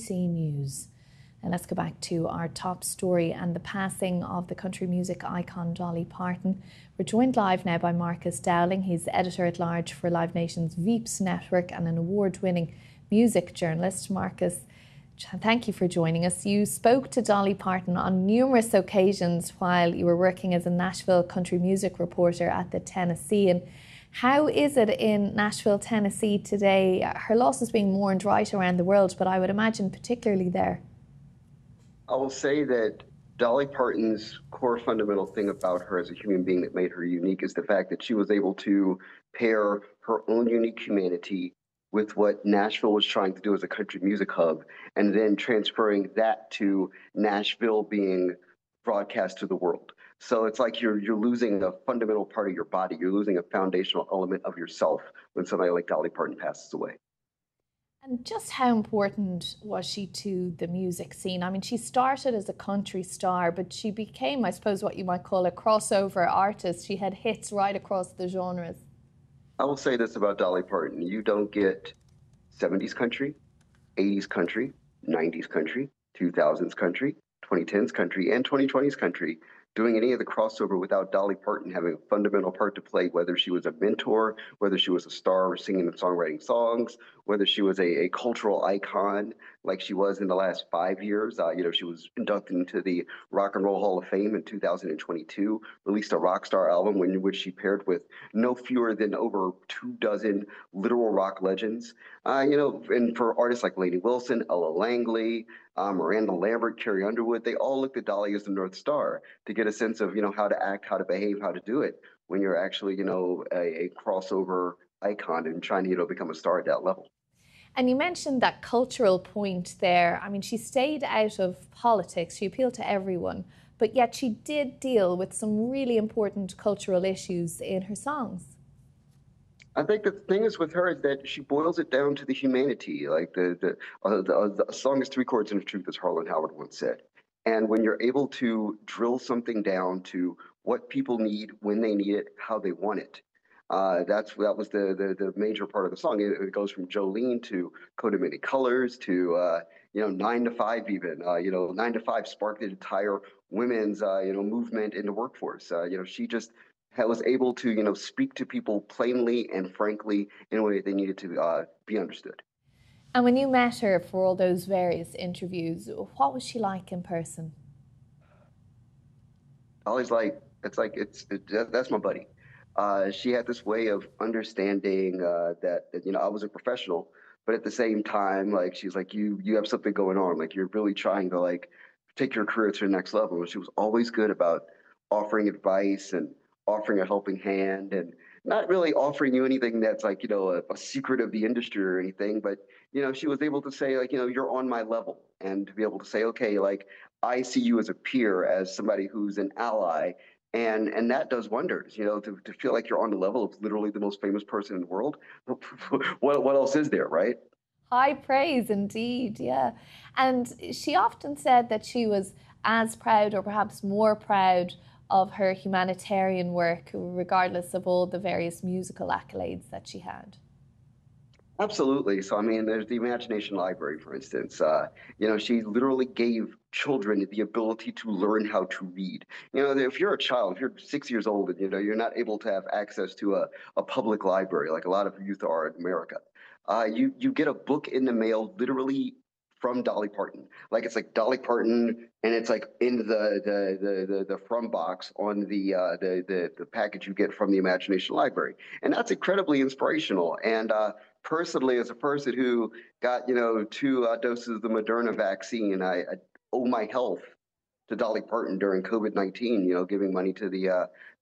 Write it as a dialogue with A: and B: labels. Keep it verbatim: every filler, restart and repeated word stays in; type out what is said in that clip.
A: C News. And let's go back to our top story and the passing of the country music icon Dolly Parton. We're joined live now by Marcus Dowling. He's editor-at-large for Live Nation's Veeps Network and an award-winning music journalist. Marcus, thank you for joining us. You spoke to Dolly Parton on numerous occasions while you were working as a Nashville country music reporter at the Tennessean. How is it in Nashville, Tennessee today? Her loss is being mourned right around the world, but I would imagine particularly there.
B: I will say that Dolly Parton's core fundamental thing about her as a human being that made her unique is the fact that she was able to pair her own unique humanity with what Nashville was trying to do as a country music hub, and then transferring that to Nashville being broadcast to the world. So it's like you're you're losing a fundamental part of your body. You're losing a foundational element of yourself when somebody like Dolly Parton passes away.
A: And just how important was she to the music scene? I mean, she started as a country star, but she became, I suppose, what you might call a crossover artist. She had hits right across the genres.
B: I will say this about Dolly Parton. You don't get seventies country, eighties country, nineties country, two thousands country, twenty tens country, and twenty twenties country doing any of the crossover without Dolly Parton having a fundamental part to play, whether she was a mentor, whether she was a star singing and songwriting songs, whether she was a, a cultural icon like she was in the last five years. Uh, you know, she was inducted into the Rock and Roll Hall of Fame in two thousand twenty-two, released a rock star album in which she paired with no fewer than over two dozen literal rock legends. Uh, you know, and for artists like Lainey Wilson, Ella Langley, uh, Miranda Lambert, Carrie Underwood, they all looked at Dolly as the North Star to get a sense of, you know, how to act, how to behave, how to do it when you're actually, you know, a, a crossover icon and trying to, you know, become a star at that level.
A: And you mentioned that cultural point there. I mean, she stayed out of politics. She appealed to everyone, but yet she did deal with some really important cultural issues in her songs.
B: I think the thing is with her is that she boils it down to the humanity. Like the the, uh, the, uh, the song is three chords and a truth, as Harlan Howard once said. And when you're able to drill something down to what people need, when they need it, how they want it, uh, that's that was the, the the major part of the song. It, it goes from Jolene to Coat of Many Colors to uh, you know Nine to Five even. Uh, you know Nine to Five sparked the entire women's uh, you know movement in the workforce. Uh, you know she just was able to you know speak to people plainly and frankly in a way they needed to uh, be understood.
A: And when you met her for all those various interviews, what was she like in person?
B: Always like it's like it's it, that's my buddy. Uh, she had this way of understanding uh, that, that you know I was a professional, but at the same time, like she's like you you have something going on, like you're really trying to like take your career to the next level. And she was always good about offering advice and offering a helping hand and not really offering you anything that's like you know a, a secret of the industry or anything, but you know she was able to say like you know you're on my level and to be able to say okay like I see you as a peer, as somebody who's an ally, and and that does wonders. You know, to, to feel like you're on the level of literally the most famous person in the world. what what else is there, right?
A: High praise indeed, yeah. And she often said that she was as proud or perhaps more proud of her humanitarian work, regardless of all the various musical accolades that she had.
B: Absolutely. So, I mean, there's the Imagination Library, for instance. Uh, you know, she literally gave children the ability to learn how to read. You know, if you're a child, if you're six years old and, you know, you're not able to have access to a, a public library like a lot of youth are in America, uh, you, you get a book in the mail literally from Dolly Parton. Like it's like Dolly Parton, and it's like in the the the the, the from box on the, uh, the the the package you get from the Imagination Library, and that's incredibly inspirational. And uh, personally, as a person who got you know two uh, doses of the Moderna vaccine, I, I owe my health to Dolly Parton during COVID nineteen. You know, giving money to the uh,